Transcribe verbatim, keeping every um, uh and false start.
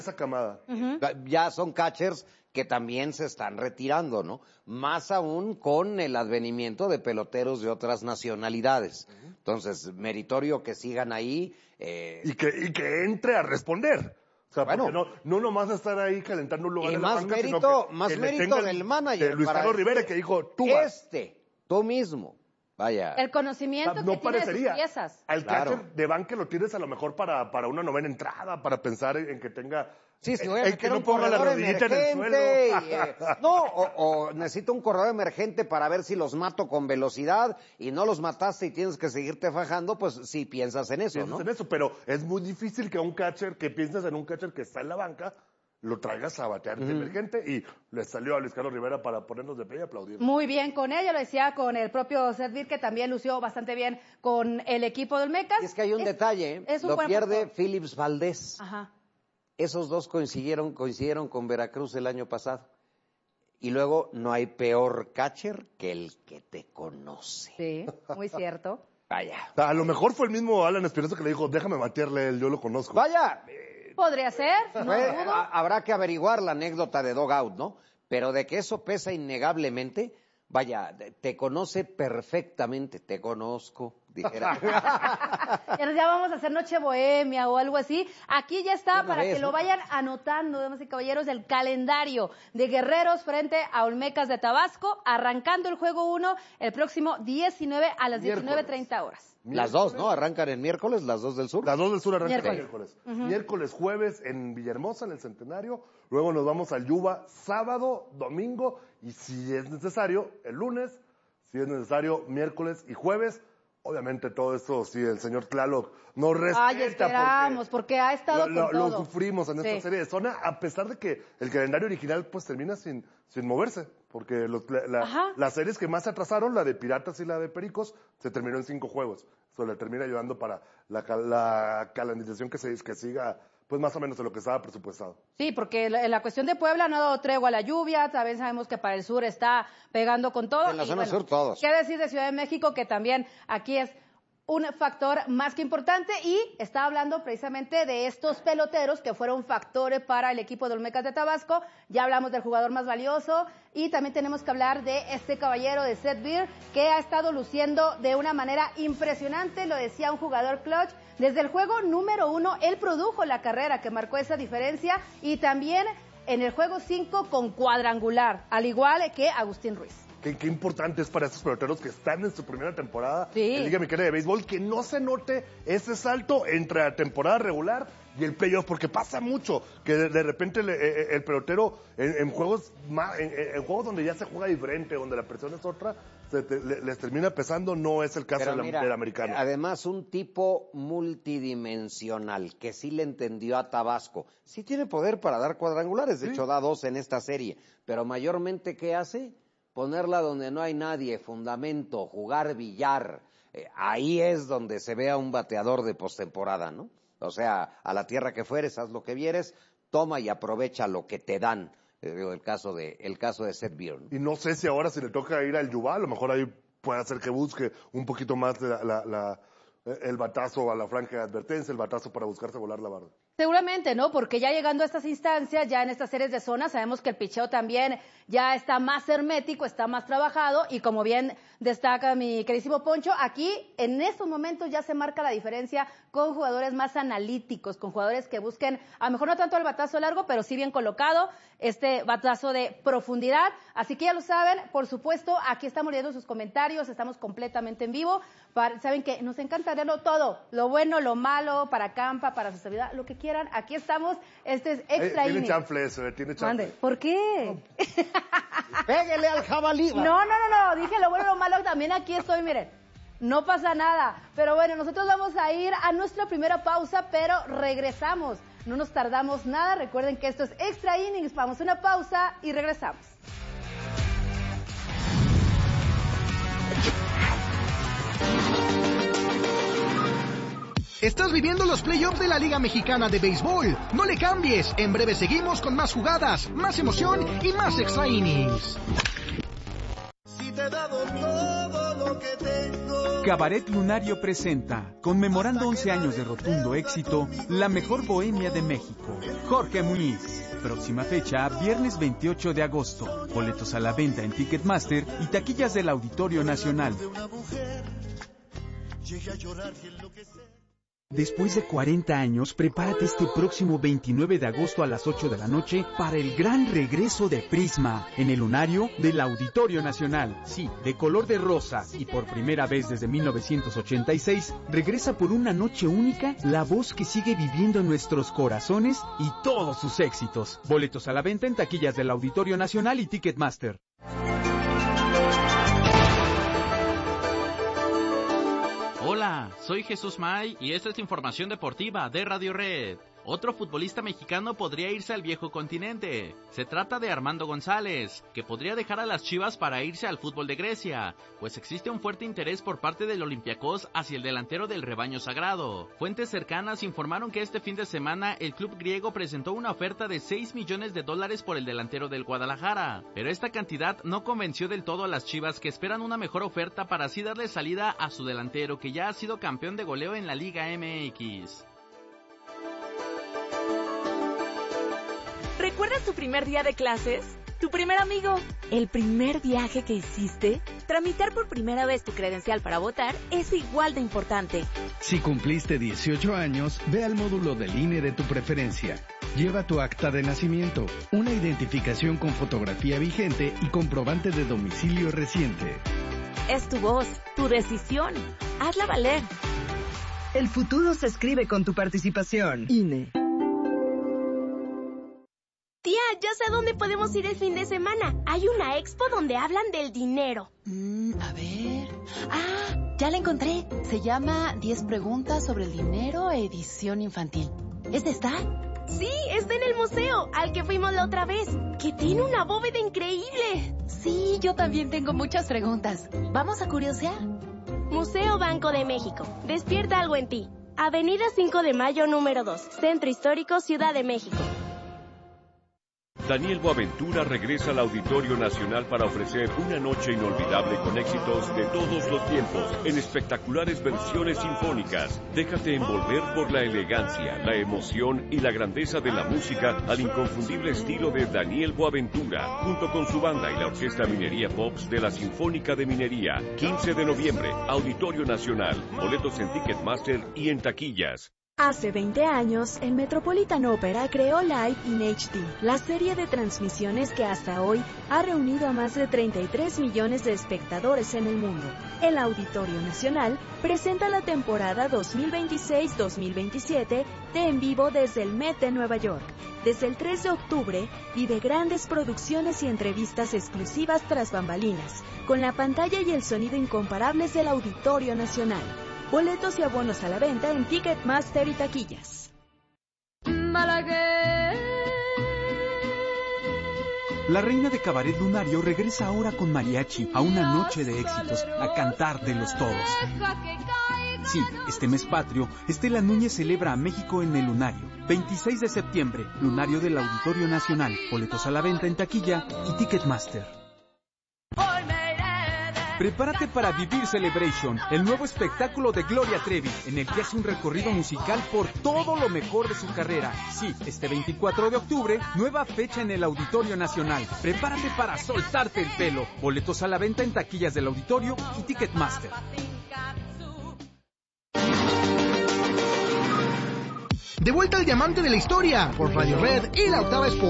esa camada. Uh-huh. Ya son catchers que también se están retirando, ¿no? Más aún con el advenimiento de peloteros de otras nacionalidades. Uh-huh. Entonces, meritorio que sigan ahí. Eh... Y, que, y que entre a responder. O sea, bueno, porque no, no nomás estar ahí calentando un lugar y en más la banca, mérito, sino que, más que mérito del manager. De Luis Carlos Rivera, que dijo, tú vas. Este, tú mismo. Vaya. El conocimiento o sea, que no tiene parecería. de sus piezas. Al claro. catcher de banca lo tienes a lo mejor para, para una novena entrada, para pensar en que tenga... Sí, si voy a el que no un ponga la corredor rodillita en el emergente. suelo. Y, eh, no, o, o necesito un corredor emergente para ver si los mato con velocidad y no los mataste y tienes que seguirte fajando, pues sí piensas en eso, piensas ¿no? en eso, pero es muy difícil que a un catcher, que piensas en un catcher que está en la banca, lo traigas a batear de uh-huh. emergente, y le salió a Luis Carlos Rivera para ponernos de pie y aplaudir. Muy bien con ella, lo decía con el propio Seth Beer, que también lució bastante bien con el equipo del Mecas. Y es que hay un es, detalle, es un lo buen pierde factor. Phillips Valdés. Ajá. Esos dos coincidieron, coincidieron con Veracruz el año pasado. Y luego no hay peor catcher que el que te conoce. Sí, muy cierto. Vaya. A lo mejor fue el mismo Alan Espinosa que le dijo, déjame batearle él, yo lo conozco. Vaya. Podría ser, no Fue, dudo. Habrá que averiguar la anécdota de Dogout, ¿no? Pero de que eso pesa innegablemente, vaya, te conoce perfectamente, te conozco, dijera. Ya vamos a hacer noche bohemia o algo así. Aquí ya está para vez, que ¿no? lo vayan anotando, damas y caballeros, el calendario de Guerreros frente a Olmecas de Tabasco, arrancando el juego uno el próximo diecinueve a las diecinueve treinta horas. Las dos, ¿no? Arrancan el miércoles, las dos del sur. Las dos del sur arrancan miércoles. el miércoles. Uh-huh. Miércoles, jueves en Villahermosa, en el Centenario. Luego nos vamos al Yuba sábado, domingo y si es necesario, el lunes. Si es necesario, miércoles y jueves. Obviamente todo esto, si el señor Tlaloc no respeta. Ay, esperamos, porque, porque ha estado lo, con lo, todo. Lo sufrimos en esta sí. serie de zona, a pesar de que el calendario original pues termina sin, sin moverse. Porque los, la, la, las series que más se atrasaron, la de Piratas y la de Pericos, se terminó en cinco juegos. Eso le termina ayudando para la, la calendarización que, se, que siga pues más o menos en lo que estaba presupuestado. Sí, porque la, la cuestión de Puebla no ha dado tregua a la lluvia, también sabemos que para el sur está pegando con todo. En la y zona bueno, sur todos. ¿Qué decir de Ciudad de México? Que también aquí es un factor más que importante y está hablando precisamente de estos peloteros que fueron factores para el equipo de Olmecas de Tabasco. Ya hablamos del jugador más valioso y también tenemos que hablar de este caballero de Seth Beer que ha estado luciendo de una manera impresionante, lo decía un jugador clutch. Desde el juego número uno, él produjo la carrera que marcó esa diferencia y también en el juego cinco con cuadrangular, al igual que Agustín Ruiz. Qué, qué importante es para estos peloteros que están en su primera temporada sí. en Liga Mexicana de Béisbol, que no se note ese salto entre la temporada regular y el playoff, porque pasa mucho que de, de repente el, el pelotero en, en juegos más, en, en juegos donde ya se juega diferente, donde la presión es otra, se te, le, les termina pesando. No es el caso Pero del, mira, del americano. Además, un tipo multidimensional que sí le entendió a Tabasco. Sí tiene poder para dar cuadrangulares, de sí. hecho da dos en esta serie, pero mayormente ¿qué hace? Ponerla donde no hay nadie, fundamento, jugar billar. Eh, ahí es donde se ve a un bateador de postemporada, ¿no? O sea, a la tierra que fueres, haz lo que vieres, toma y aprovecha lo que te dan. Eh, el caso de el caso de Seth Beer, ¿no? Y no sé si ahora si le toca ir al Yuba, a lo mejor ahí puede hacer que busque un poquito más la, la, la, el batazo a la franja de advertencia, el batazo para buscarse volar la barra. Seguramente, ¿no? Porque ya llegando a estas instancias, ya en estas series de zona, sabemos que el picheo también ya está más hermético, está más trabajado y como bien destaca mi queridísimo Poncho, aquí en estos momentos ya se marca la diferencia con jugadores más analíticos, con jugadores que busquen, a lo mejor no tanto el batazo largo, pero sí bien colocado, este batazo de profundidad. Así que ya lo saben, por supuesto, aquí estamos leyendo sus comentarios, estamos completamente en vivo. Para, saben que nos encanta leerlo todo, lo bueno, lo malo, para Campa, para sociedad, lo que quieran. Aquí estamos, este es extra eh, Tiene inning. chanfles, eh, tiene chanfles. Mande. ¿Por qué? ¡Pégale al jabalí! No, no, no, no, dije lo bueno, lo malo, también aquí estoy, miren. No pasa nada. Pero bueno, nosotros vamos a ir a nuestra primera pausa, pero regresamos. No nos tardamos nada. Recuerden que esto es Extra Innings. Vamos a una pausa y regresamos. Estás viviendo los playoffs de la Liga Mexicana de Béisbol. No le cambies. En breve seguimos con más jugadas, más emoción y más extra innings. Si te he dado todo lo que tengo. Cabaret Lunario presenta, conmemorando once años de rotundo éxito, la mejor bohemia de México. Jorge Muñiz. Próxima fecha, viernes veintiocho de agosto. Boletos a la venta en Ticketmaster y taquillas del Auditorio Nacional. Después de cuarenta años, prepárate este próximo veintinueve de agosto a las ocho de la noche para el gran regreso de Prisma en el Lunario del Auditorio Nacional. Sí, de color de rosa y por primera vez desde mil novecientos ochenta y seis, regresa por una noche única la voz que sigue viviendo en nuestros corazones y todos sus éxitos. Boletos a la venta en taquillas del Auditorio Nacional y Ticketmaster. Hola, soy Jesús May y esta es la información deportiva de Radio Red. Otro futbolista mexicano podría irse al viejo continente. Se trata de Armando González, que podría dejar a las Chivas para irse al fútbol de Grecia, pues existe un fuerte interés por parte del Olympiacos hacia el delantero del rebaño sagrado. Fuentes cercanas informaron que este fin de semana el club griego presentó una oferta de seis millones de dólares por el delantero del Guadalajara, pero esta cantidad no convenció del todo a las Chivas, que esperan una mejor oferta para así darle salida a su delantero, que ya ha sido campeón de goleo en la Liga M X. ¿Recuerdas tu primer día de clases? ¿Tu primer amigo? ¿El primer viaje que hiciste? Tramitar por primera vez tu credencial para votar es igual de importante. Si cumpliste dieciocho años, ve al módulo del I N E de tu preferencia. Lleva tu acta de nacimiento, una identificación con fotografía vigente y comprobante de domicilio reciente. Es tu voz, tu decisión. Hazla valer. El futuro se escribe con tu participación. I N E. Tía, ya sé a dónde podemos ir el fin de semana. Hay una expo donde hablan del dinero. Mm, a ver... Ah, ya la encontré. Se llama diez preguntas sobre el dinero, edición infantil. ¿Es esta? Sí, está en el museo, al que fuimos la otra vez, que tiene una bóveda increíble. Sí, yo también tengo muchas preguntas. ¿Vamos a curiosear? Museo Banco de México. Despierta algo en ti. Avenida cinco de Mayo, número dos. Centro Histórico, Ciudad de México. Daniel Boaventura regresa al Auditorio Nacional para ofrecer una noche inolvidable con éxitos de todos los tiempos, en espectaculares versiones sinfónicas. Déjate envolver por la elegancia, la emoción y la grandeza de la música al inconfundible estilo de Daniel Boaventura, junto con su banda y la Orquesta Minería Pops de la Sinfónica de Minería. quince de noviembre, Auditorio Nacional. Boletos en Ticketmaster y en taquillas. Hace veinte años, el Metropolitan Opera creó Live in H D, la serie de transmisiones que hasta hoy ha reunido a más de treinta y tres millones de espectadores en el mundo. El Auditorio Nacional presenta la temporada dos mil veintiséis dos mil veintisiete de En Vivo desde el Met de Nueva York. Desde el tres de octubre, vive grandes producciones y entrevistas exclusivas tras bambalinas, con la pantalla y el sonido incomparables del Auditorio Nacional. Boletos y abonos a la venta en Ticketmaster y taquillas. La reina de Cabaret Lunario regresa ahora con mariachi a una noche de éxitos, a cantar de los todos. Sí, este mes patrio, Estela Núñez celebra a México en el Lunario. veintiséis de septiembre, Lunario del Auditorio Nacional. Boletos a la venta en taquilla y Ticketmaster. Prepárate para Vivir Celebration, el nuevo espectáculo de Gloria Trevi, en el que hace un recorrido musical por todo lo mejor de su carrera. Sí, este veinticuatro de octubre, nueva fecha en el Auditorio Nacional. Prepárate para soltarte el pelo. Boletos a la venta en taquillas del Auditorio y Ticketmaster. De vuelta al diamante de la historia por Radio Red y la Octava Sport.